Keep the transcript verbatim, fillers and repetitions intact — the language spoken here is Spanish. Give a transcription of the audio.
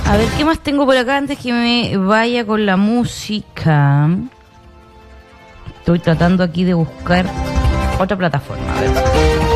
A ver, ¿qué más tengo por acá antes que me vaya con la música? Estoy tratando aquí de buscar otra plataforma. A ver.